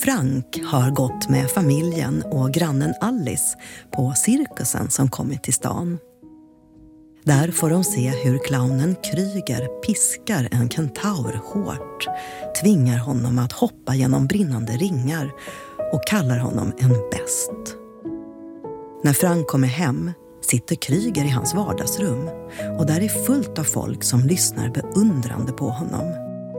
Frank har gått med familjen och grannen Alice på cirkusen som kommit till stan. Där får de se hur clownen Kryger piskar en kentaur hårt, tvingar honom att hoppa genom brinnande ringar och kallar honom en bäst. När Frank kommer hem sitter Kryger i hans vardagsrum och där är fullt av folk som lyssnar beundrande på honom.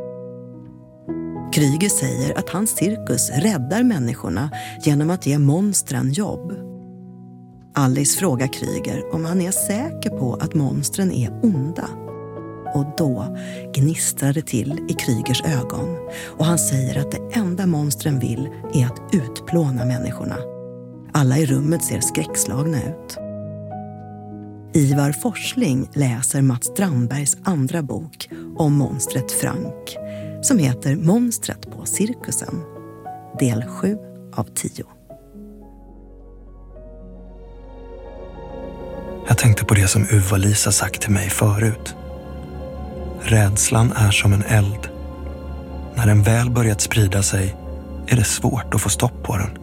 Kryger säger att hans cirkus räddar människorna genom att ge monstren jobb. Alice frågar Kryger om han är säker på att monstren är onda. Och då gnistrar det till i Krygers ögon och han säger att det enda monstren vill är att utplåna människorna. Alla i rummet ser skräckslagna ut. Ivar Forsling läser Mats Strandbergs andra bok om monstret Frank som heter Monstret på cirkusen. Del 7 av 10. Jag tänkte på det som Uva-Lisa sagt till mig förut. Rädslan är som en eld. När den väl börjat sprida sig är det svårt att få stopp på den.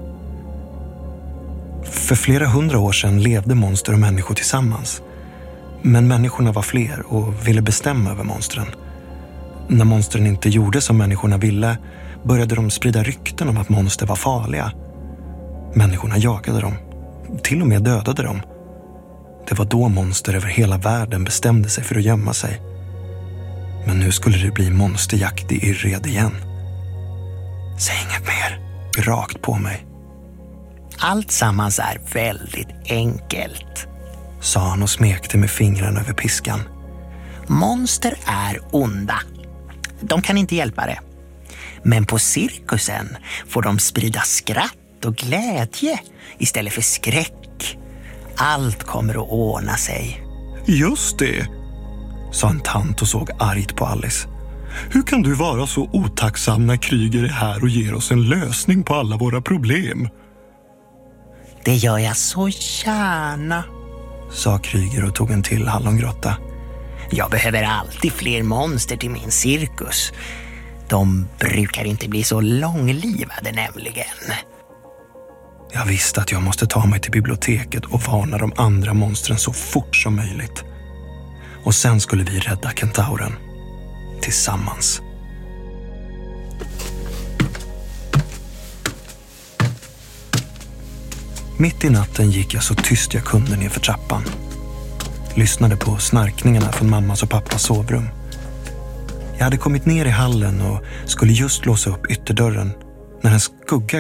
För flera 100 år sedan levde monster och människor tillsammans. Men människorna var fler och ville bestämma över monstren. När monstren inte gjorde som människorna ville började de sprida rykten om att monster var farliga. Människorna jagade dem, till och med dödade dem. Det var då monster över hela världen bestämde sig för att gömma sig. Men nu skulle det bli monsterjakt i Yrred igen. Säg inget mer, rakt på mig. Allt sammans är väldigt enkelt, sa han och smekte med fingrarna över piskan. Monster är onda. De kan inte hjälpa det. Men på cirkusen får de sprida skratt och glädje istället för skräck. Allt kommer att ordna sig. Just det, sa en tant och såg argt på Alice. Hur kan du vara så otacksam när Kryger är här och ger oss en lösning på alla våra problem? Det gör jag så gärna, sa Kryger och tog en till hallongrotta. Jag behöver alltid fler monster till min cirkus. De brukar inte bli så långlivade nämligen. Jag visste att jag måste ta mig till biblioteket och varna de andra monstren så fort som möjligt. Och sen skulle vi rädda kentauren. Tillsammans. Mitt i natten gick jag så tyst jag kunde ner för trappan. Lyssnade på snarkningarna från mammas och pappas sovrum. Jag hade kommit ner i hallen och skulle just låsa upp ytterdörren när en skugga